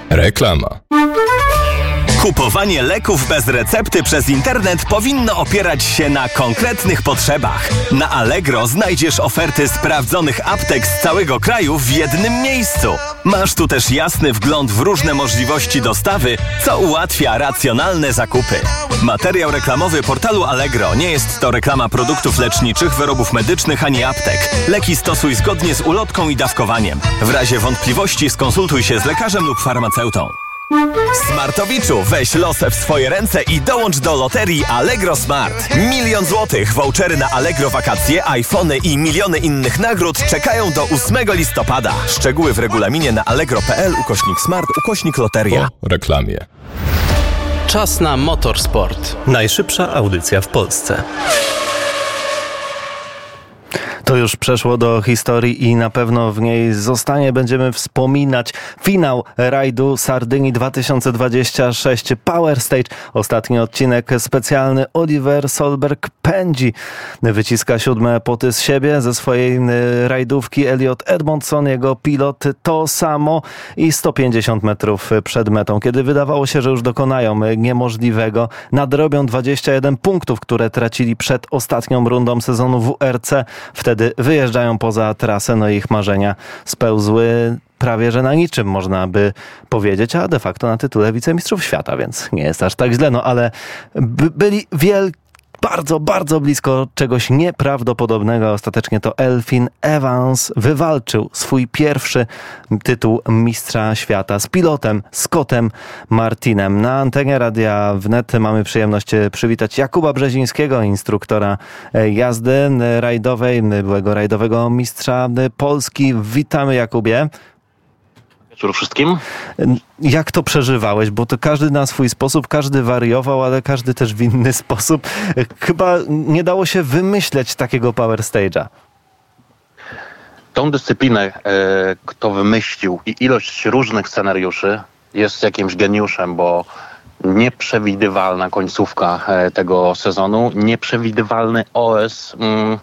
Reklama. Kupowanie leków bez recepty przez internet powinno opierać się na konkretnych potrzebach. Na Allegro znajdziesz oferty sprawdzonych aptek z całego kraju w jednym miejscu. Masz tu też jasny wgląd w różne możliwości dostawy, co ułatwia racjonalne zakupy. Materiał reklamowy portalu Allegro nie jest to reklama produktów leczniczych, wyrobów medycznych ani aptek. Leki stosuj zgodnie z ulotką i dawkowaniem. W razie wątpliwości skonsultuj się z lekarzem lub farmaceutą. Smartowiczu, weź los w swoje ręce i dołącz do loterii Allegro Smart. 1 000 000 złotych, vouchery na Allegro wakacje, iPhony i miliony innych nagród czekają do 8 listopada. Szczegóły w regulaminie na allegro.pl/smart/loteria. Po reklamie. Czas na Motorsport. Najszybsza audycja w Polsce. To już przeszło do historii i na pewno w niej zostanie. Będziemy wspominać finał rajdu Sardynii 2026 Power Stage. Ostatni odcinek specjalny. Oliver Solberg pędzi. Wyciska 7 poty z siebie, ze swojej rajdówki. Elliot Edmondson, jego pilot, to samo i 150 metrów przed metą. Kiedy wydawało się, że już dokonają niemożliwego, nadrobią 21 punktów, które tracili przed ostatnią rundą sezonu WRC. Wtedy wyjeżdżają poza trasę, no i ich marzenia spełzły prawie że na niczym, można by powiedzieć, a de facto na tytule wicemistrzów świata, więc nie jest aż tak źle, no ale byli bardzo blisko czegoś nieprawdopodobnego. Ostatecznie to Elfyn Evans wywalczył swój pierwszy tytuł mistrza świata z pilotem Scottem Martinem. Na antenie Radia Wnet mamy przyjemność przywitać Jakuba Brzezińskiego, instruktora jazdy rajdowej, byłego rajdowego mistrza Polski. Witamy, Jakubie. Wieczór wszystkim. Jak to przeżywałeś? Bo to każdy na swój sposób, każdy wariował, ale każdy też w inny sposób. Chyba nie dało się wymyśleć takiego power stage'a. Tą dyscyplinę, kto wymyślił i ilość różnych scenariuszy jest jakimś geniuszem, bo nieprzewidywalna końcówka tego sezonu, nieprzewidywalny OS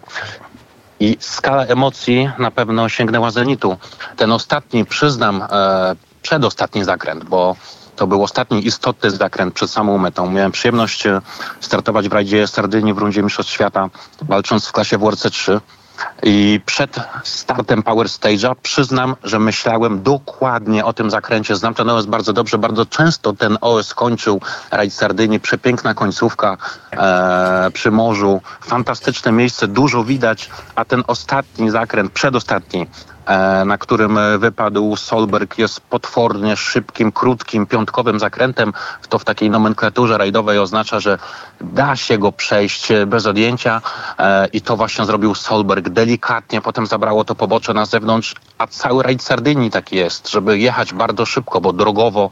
i skala emocji na pewno sięgnęła zenitu. Ten ostatni, przyznam, przedostatni zakręt, bo to był ostatni istotny zakręt przed samą metą. Miałem przyjemność startować w rajdzie Sardynii w rundzie Mistrzostw Świata, walcząc w klasie WRC 3. I przed startem Power Stage'a przyznam, że myślałem dokładnie o tym zakręcie. Znam ten OS bardzo dobrze, bardzo często ten OS kończył rajd Sardynii. Przepiękna końcówka przy morzu, fantastyczne miejsce, dużo widać, a ten ostatni zakręt, przedostatni, na którym wypadł Solberg, jest potwornie szybkim, krótkim, piątkowym zakrętem. To w takiej nomenklaturze rajdowej oznacza, że da się go przejść bez odjęcia i to właśnie zrobił Solberg delikatnie, potem zabrało to pobocze na zewnątrz, a cały rajd Sardynii taki jest, żeby jechać bardzo szybko, bo drogowo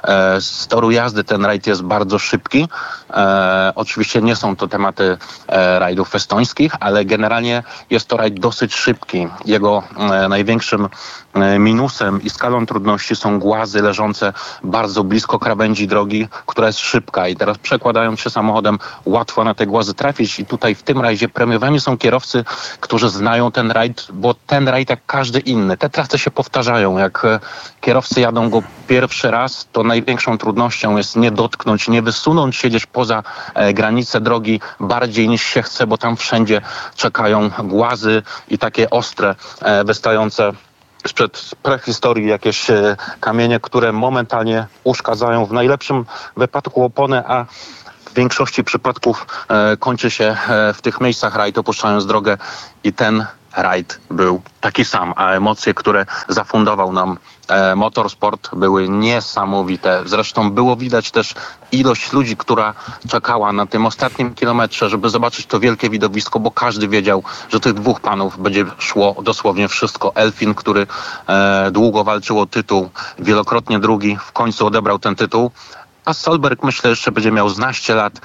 z toru jazdy ten rajd jest bardzo szybki. Oczywiście nie są to tematy rajdów estońskich, ale generalnie jest to rajd dosyć szybki. Jego największym minusem i skalą trudności są głazy leżące bardzo blisko krawędzi drogi, która jest szybka i teraz przekładając się samochodem łatwo na te głazy trafić i tutaj w tym rajdzie premiowani są kierowcy, którzy znają ten rajd, bo ten rajd jak każdy inny. Te trasy się powtarzają. Jak kierowcy jadą go pierwszy raz, to największą trudnością jest nie dotknąć, nie wysunąć się gdzieś poza granicę drogi bardziej niż się chce, bo tam wszędzie czekają głazy i takie ostre, wystające sprzed prehistorii jakieś kamienie, które momentalnie uszkadzają w najlepszym wypadku oponę, a w większości przypadków kończy się w tych miejscach rajd, opuszczając drogę i ten rajd był taki sam, a emocje, które zafundował nam motorsport, były niesamowite. Zresztą było widać też ilość ludzi, która czekała na tym ostatnim kilometrze, żeby zobaczyć to wielkie widowisko, bo każdy wiedział, że tych dwóch panów będzie szło dosłownie wszystko. Elfyn, który długo walczył o tytuł, wielokrotnie drugi, w końcu odebrał ten tytuł. A Solberg myślę jeszcze będzie miał 12 lat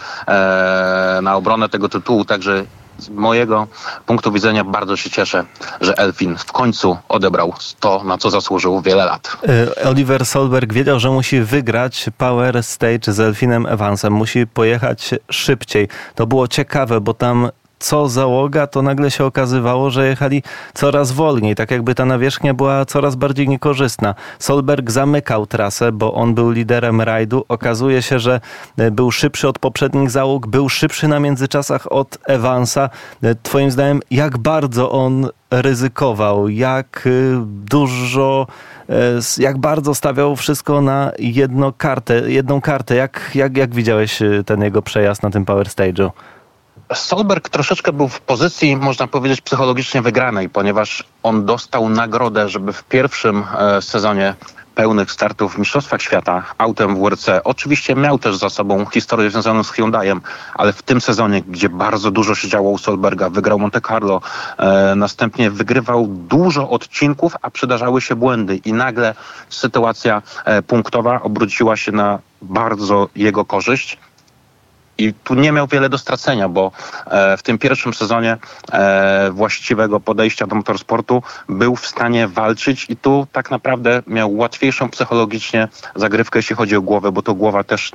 na obronę tego tytułu, także z mojego punktu widzenia bardzo się cieszę, że Elfyn w końcu odebrał to, na co zasłużył wiele lat. Oliver Solberg wiedział, że musi wygrać Power Stage z Elfynem Evansem. Musi pojechać szybciej. To było ciekawe, bo tam co załoga, to nagle się okazywało, że jechali coraz wolniej, tak jakby ta nawierzchnia była coraz bardziej niekorzystna. Solberg zamykał trasę, bo on był liderem rajdu. Okazuje się, że był szybszy od poprzednich załóg, był szybszy na międzyczasach od Evansa. Twoim zdaniem, jak bardzo on ryzykował, jak bardzo stawiał wszystko na jedną kartę. Jak widziałeś ten jego przejazd na tym Power Stage'u? Solberg troszeczkę był w pozycji, można powiedzieć, psychologicznie wygranej, ponieważ on dostał nagrodę, żeby w pierwszym sezonie pełnych startów w Mistrzostwach Świata autem w WRC. Oczywiście miał też za sobą historię związaną z Hyundaiem, ale w tym sezonie, gdzie bardzo dużo się działo u Solberga, wygrał Monte Carlo, następnie wygrywał dużo odcinków, a przydarzały się błędy i nagle sytuacja punktowa obróciła się na bardzo jego korzyść. I tu nie miał wiele do stracenia, bo w tym pierwszym sezonie właściwego podejścia do motorsportu był w stanie walczyć i tu tak naprawdę miał łatwiejszą psychologicznie zagrywkę, jeśli chodzi o głowę, bo to głowa też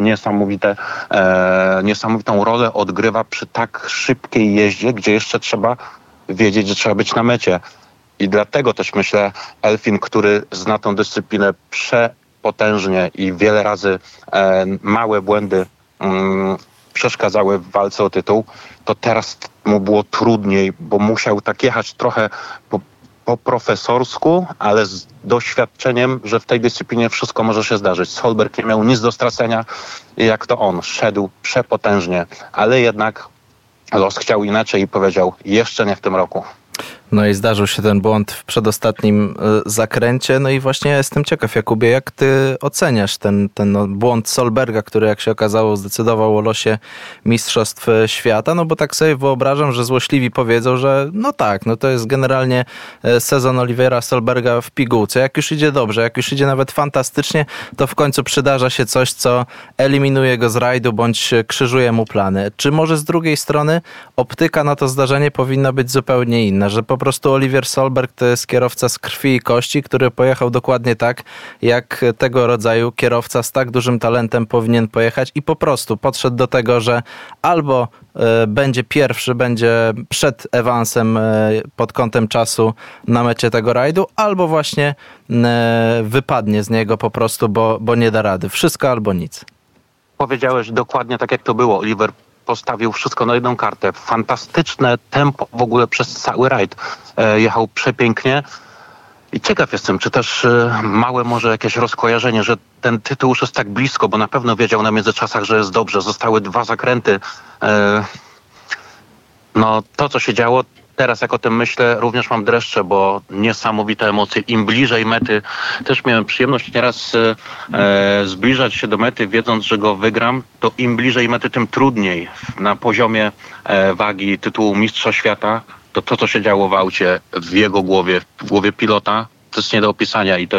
niesamowitą rolę odgrywa przy tak szybkiej jeździe, gdzie jeszcze trzeba wiedzieć, że trzeba być na mecie. I dlatego też myślę, Elfin, który zna tą dyscyplinę przepotężnie i wiele razy małe błędy przeszkadzały w walce o tytuł, to teraz mu było trudniej, bo musiał tak jechać trochę po profesorsku, ale z doświadczeniem, że w tej dyscyplinie wszystko może się zdarzyć. Solberg nie miał nic do stracenia, jak to on. Szedł przepotężnie, ale jednak los chciał inaczej i powiedział, jeszcze nie w tym roku. No i zdarzył się ten błąd w przedostatnim zakręcie. No i właśnie jestem ciekaw, Jakubie, jak ty oceniasz ten błąd Solberga, który, jak się okazało, zdecydował o losie Mistrzostw Świata? No bo tak sobie wyobrażam, że złośliwi powiedzą, że no to jest generalnie sezon Olivera Solberga w pigułce. Jak już idzie dobrze, jak już idzie nawet fantastycznie, to w końcu przydarza się coś, co eliminuje go z rajdu bądź krzyżuje mu plany. Czy może z drugiej strony optyka na to zdarzenie powinna być zupełnie inna, że po prostu Oliver Solberg to jest kierowca z krwi i kości, który pojechał dokładnie tak, jak tego rodzaju kierowca z tak dużym talentem powinien pojechać i po prostu podszedł do tego, że albo będzie pierwszy, będzie przed Evansem pod kątem czasu na mecie tego rajdu, albo właśnie wypadnie z niego po prostu, bo nie da rady. Wszystko albo nic. Powiedziałeś dokładnie tak, jak to było. Oliver postawił wszystko na jedną kartę. Fantastyczne tempo w ogóle przez cały rajd. Jechał przepięknie. I ciekaw jestem, czy też małe może jakieś rozkojarzenie, że ten tytuł już jest tak blisko, bo na pewno wiedział na międzyczasach, że jest dobrze. Zostały 2 zakręty. No to, co się działo, teraz jak o tym myślę, również mam dreszcze, bo niesamowite emocje. Im bliżej mety, też miałem przyjemność nieraz zbliżać się do mety, wiedząc, że go wygram, to im bliżej mety, tym trudniej. Na poziomie wagi tytułu Mistrza Świata, to co się działo w aucie, w jego głowie, w głowie pilota, to jest nie do opisania i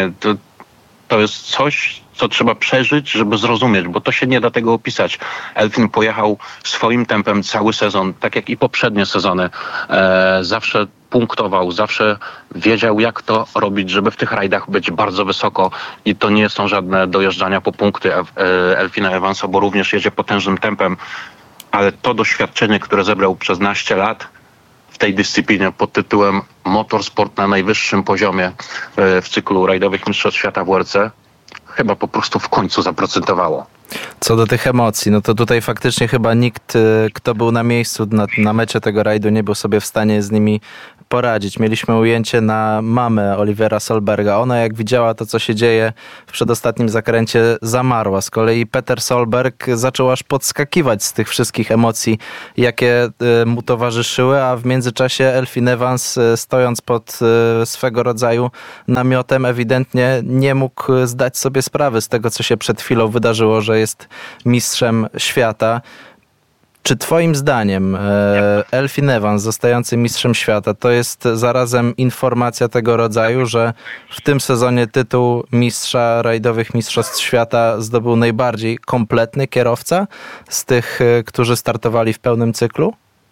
to jest coś, co trzeba przeżyć, żeby zrozumieć, bo to się nie da tego opisać. Elfin pojechał swoim tempem cały sezon, tak jak i poprzednie sezony. Zawsze punktował, zawsze wiedział, jak to robić, żeby w tych rajdach być bardzo wysoko i to nie są żadne dojeżdżania po punkty Elfina Evansa, bo również jedzie potężnym tempem, ale to doświadczenie, które zebrał przez naście lat w tej dyscyplinie pod tytułem motorsport na najwyższym poziomie w cyklu rajdowych Mistrzostw Świata w WRC, chyba po prostu w końcu zaprocentowało. Co do tych emocji, no to tutaj faktycznie chyba nikt, kto był na miejscu na mecie tego rajdu, nie był sobie w stanie z nimi poradzić. Mieliśmy ujęcie na mamę Olivera Solberga. Ona, jak widziała to, co się dzieje w przedostatnim zakręcie, zamarła. Z kolei Peter Solberg zaczął aż podskakiwać z tych wszystkich emocji, jakie mu towarzyszyły, a w międzyczasie Elfin Evans, stojąc pod swego rodzaju namiotem, ewidentnie nie mógł zdać sobie sprawy z tego, co się przed chwilą wydarzyło, że jest mistrzem świata. Czy twoim zdaniem Elfin Evans, zostający mistrzem świata, to jest zarazem informacja tego rodzaju, że w tym sezonie tytuł mistrza rajdowych Mistrzostw Świata zdobył najbardziej kompletny kierowca z tych, którzy startowali w pełnym cyklu?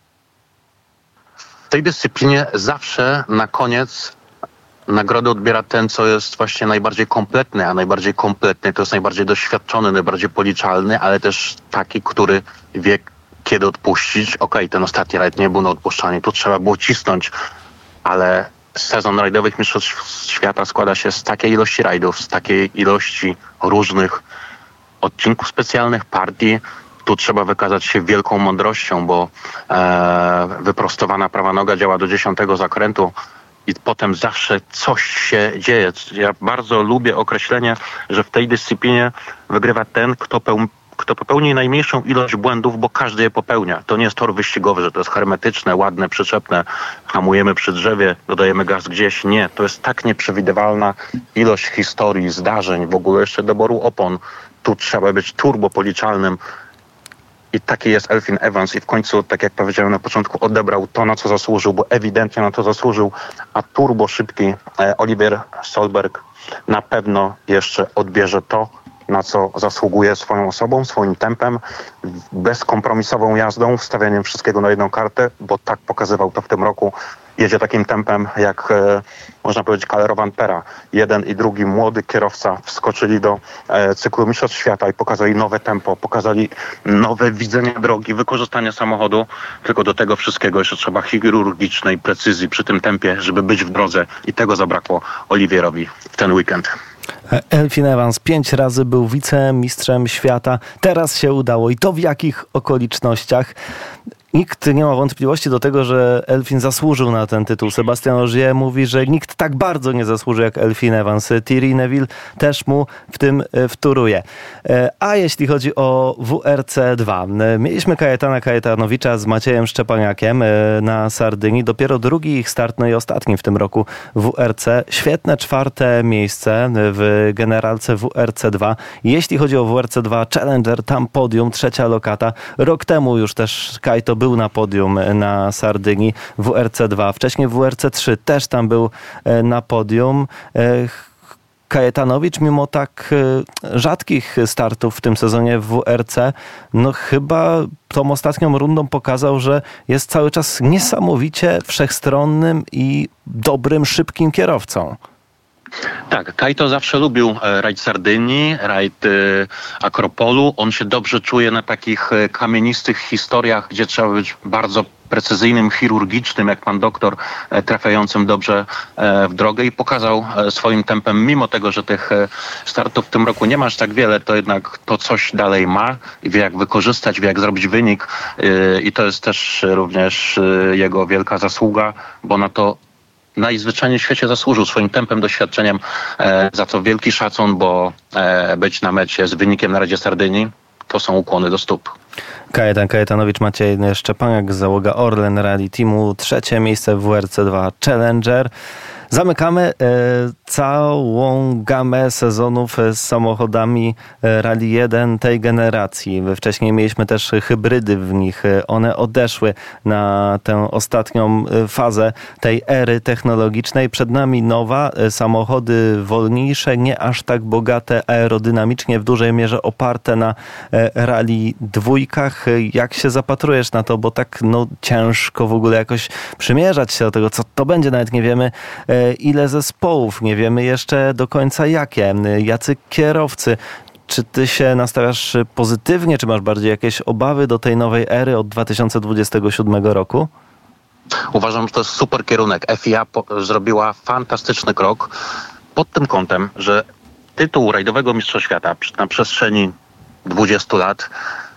W tej dyscyplinie zawsze na koniec nagrodę odbiera ten, co jest właśnie najbardziej kompletny, a najbardziej kompletny to jest najbardziej doświadczony, najbardziej policzalny, ale też taki, który wie, kiedy odpuścić. Okej, ten ostatni rajd nie był na odpuszczanie, tu trzeba było cisnąć, ale sezon rajdowych mistrzostw świata składa się z takiej ilości rajdów, z takiej ilości różnych odcinków specjalnych, partii. Tu trzeba wykazać się wielką mądrością, bo wyprostowana prawa noga działa do 10 zakrętu i potem zawsze coś się dzieje. Ja bardzo lubię określenie, że w tej dyscyplinie wygrywa ten, kto popełni najmniejszą ilość błędów, bo każdy je popełnia. To nie jest tor wyścigowy, że to jest hermetyczne, ładne, przyczepne, hamujemy przy drzewie, dodajemy gaz gdzieś. Nie, to jest tak nieprzewidywalna ilość historii, zdarzeń, w ogóle jeszcze doboru opon. Tu trzeba być turbopoliczalnym. I taki jest Elfyn Evans i w końcu, tak jak powiedziałem na początku, odebrał to, na co zasłużył, bo ewidentnie na to zasłużył, a turbo szybki Oliver Solberg na pewno jeszcze odbierze to, na co zasługuje swoją osobą, swoim tempem, bezkompromisową jazdą, wstawianiem wszystkiego na jedną kartę, bo tak pokazywał to w tym roku. Jedzie takim tempem, jak można powiedzieć Kalle Rovanpera. Jeden i drugi młody kierowca wskoczyli do cyklu Mistrzostw Świata i pokazali nowe tempo, pokazali nowe widzenie drogi, wykorzystanie samochodu. Tylko do tego wszystkiego jeszcze trzeba chirurgicznej precyzji przy tym tempie, żeby być w drodze i tego zabrakło Olivierowi w ten weekend. Elfyn Evans 5 razy był wicemistrzem świata. Teraz się udało. I to w jakich okolicznościach? Nikt nie ma wątpliwości do tego, że Elfyn zasłużył na ten tytuł. Sebastian Ogier mówi, że nikt tak bardzo nie zasłużył jak Elfyn Evans. Thierry Neuville też mu w tym wtóruje. A jeśli chodzi o WRC2, mieliśmy Kajetana Kajetanowicza z Maciejem Szczepaniakiem na Sardynii. Dopiero drugi ich start, no i ostatni w tym roku WRC. Świetne 4. miejsce w generalce WRC2. Jeśli chodzi o WRC2 Challenger, tam podium, 3. lokata. Rok temu już też Kajto był na podium na Sardynii WRC2. Wcześniej WRC3 też tam był na podium. Kajetanowicz, mimo tak rzadkich startów w tym sezonie w WRC, no chyba tą ostatnią rundą pokazał, że jest cały czas niesamowicie wszechstronnym i dobrym, szybkim kierowcą. Tak, Kajto zawsze lubił rajd Sardynii, rajd Akropolu. On się dobrze czuje na takich kamienistych historiach, gdzie trzeba być bardzo precyzyjnym, chirurgicznym, jak pan doktor, trafiającym dobrze w drogę i pokazał swoim tempem, mimo tego, że tych startów w tym roku nie ma aż tak wiele, to jednak to coś dalej ma i wie jak wykorzystać, wie jak zrobić wynik i to jest też również jego wielka zasługa, bo na to najzwyczajniej w świecie zasłużył swoim tempem, doświadczeniem, za co wielki szacun, bo być na mecie z wynikiem na Radzie Sardynii to są ukłony do stóp. Kajetan Kajetanowicz, Maciej Szczepaniak, załoga Orlen Rally Teamu, 3. miejsce w WRC2 Challenger. Zamykamy całą gamę sezonów z samochodami Rally 1 tej generacji. Wcześniej mieliśmy też hybrydy w nich. One odeszły na tę ostatnią fazę tej ery technologicznej. Przed nami nowa, samochody wolniejsze, nie aż tak bogate aerodynamicznie, w dużej mierze oparte na Rally 2. Jak się zapatrujesz na to, bo tak ciężko w ogóle jakoś przymierzać się do tego, co to będzie, nawet nie wiemy ile zespołów, nie wiemy jeszcze do końca jacy kierowcy. Czy ty się nastawiasz pozytywnie, czy masz bardziej jakieś obawy do tej nowej ery od 2027 roku? Uważam, że to jest super kierunek. FIA zrobiła fantastyczny krok pod tym kątem, że tytuł rajdowego mistrza świata na przestrzeni 20 lat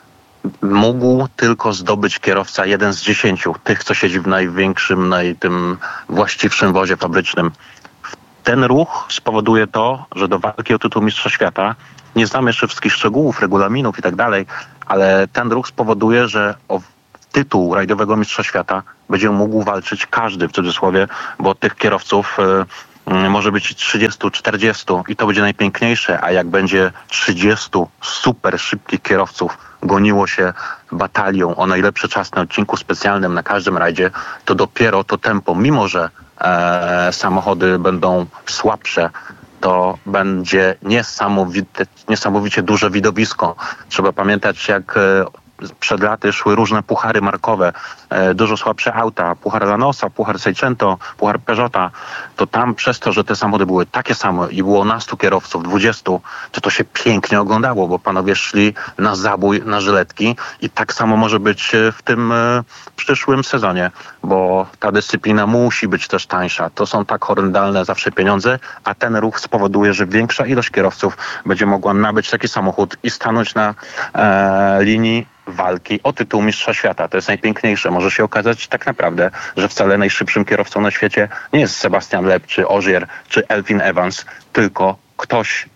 mógł tylko zdobyć kierowca 1 z 10 tych, co siedzi w największym, tym właściwszym wozie fabrycznym. Ten ruch spowoduje to, że do walki o tytuł mistrza świata, nie znamy jeszcze wszystkich szczegółów, regulaminów i tak dalej, ale ten ruch spowoduje, że o tytuł rajdowego mistrza świata będzie mógł walczyć każdy, w cudzysłowie, bo tych kierowców może być 30, 40 i to będzie najpiękniejsze, a jak będzie 30 super szybkich kierowców goniło się batalią o najlepszy czas na odcinku specjalnym na każdym rajdzie, to dopiero to tempo, mimo że samochody będą słabsze, to będzie niesamowicie duże widowisko. Trzeba pamiętać, jak przed laty szły różne puchary markowe dużo słabsze auta, Puchar Lanosa, Puchar Seicento, Puchar Peugeota, to tam przez to, że te samochody były takie same i było na 100 kierowców, 20, to się pięknie oglądało, bo panowie szli na zabój, na żyletki i tak samo może być w tym przyszłym sezonie, bo ta dyscyplina musi być też tańsza. To są tak horrendalne zawsze pieniądze, a ten ruch spowoduje, że większa ilość kierowców będzie mogła nabyć taki samochód i stanąć na linii walki o tytuł mistrza świata. To jest najpiękniejsze. Może się okazać tak naprawdę, że wcale najszybszym kierowcą na świecie nie jest Sebastian Loeb, czy Ogier, czy Elfyn Evans, tylko ktoś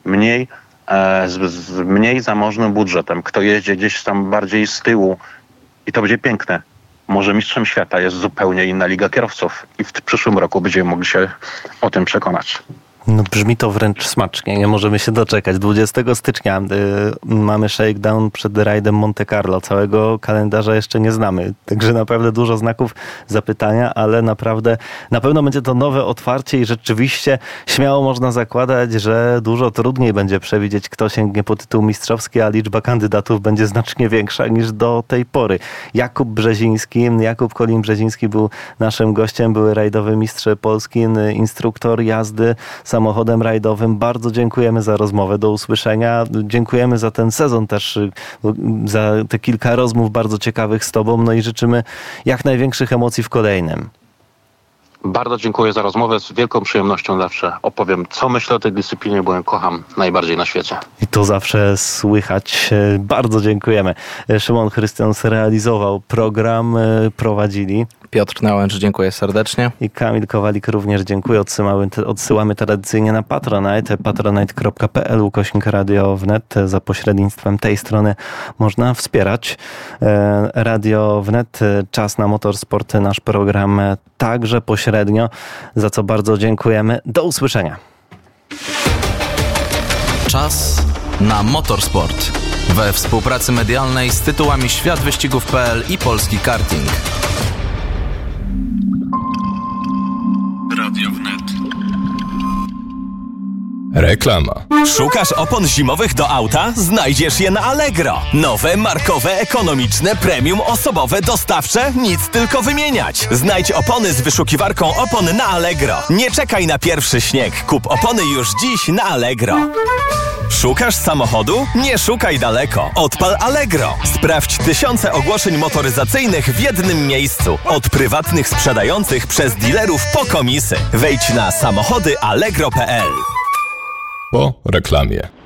z mniej zamożnym budżetem, kto jeździ gdzieś tam bardziej z tyłu i to będzie piękne. Może mistrzem świata jest zupełnie inna liga kierowców i w przyszłym roku będziemy mogli się o tym przekonać. No brzmi to wręcz smacznie, nie możemy się doczekać. 20 stycznia mamy shakedown przed rajdem Monte Carlo. Całego kalendarza jeszcze nie znamy, także naprawdę dużo znaków zapytania, ale naprawdę na pewno będzie to nowe otwarcie i rzeczywiście śmiało można zakładać, że dużo trudniej będzie przewidzieć, kto sięgnie po tytuł mistrzowski, a liczba kandydatów będzie znacznie większa niż do tej pory. Jakub Kolin-Brzeziński był naszym gościem, były rajdowy mistrz Polski, instruktor jazdy samochodem rajdowym. Bardzo dziękujemy za rozmowę. Do usłyszenia. Dziękujemy za ten sezon też, za te kilka rozmów bardzo ciekawych z tobą. No i życzymy jak największych emocji w kolejnym. Bardzo dziękuję za rozmowę. Z wielką przyjemnością zawsze opowiem, co myślę o tej dyscyplinie, bo ją kocham najbardziej na świecie. I to zawsze słychać. Bardzo dziękujemy. Szymon Chrystians realizował program, prowadzili Piotr Nałęcz, dziękuję serdecznie. I Kamil Kowalik również dziękuję. Odsyłamy tradycyjnie na Patronite, patronite.pl/Radio Wnet. Za pośrednictwem tej strony można wspierać Radio Wnet. Czas na Motorsport, nasz program także pośrednio, za co bardzo dziękujemy. Do usłyszenia. Czas na Motorsport we współpracy medialnej z tytułami Światwyścigów.pl i Polski Karting. Radio Wnet. Reklama. Szukasz opon zimowych do auta? Znajdziesz je na Allegro. Nowe, markowe, ekonomiczne, premium, osobowe, dostawcze? Nic tylko wymieniać. Znajdź opony z wyszukiwarką opon na Allegro. Nie czekaj na pierwszy śnieg. Kup opony już dziś na Allegro. Szukasz samochodu? Nie szukaj daleko. Odpal Allegro. Sprawdź tysiące ogłoszeń motoryzacyjnych w jednym miejscu. Od prywatnych sprzedających przez dealerów po komisy. Wejdź na samochodyallegro.pl. Po reklamie.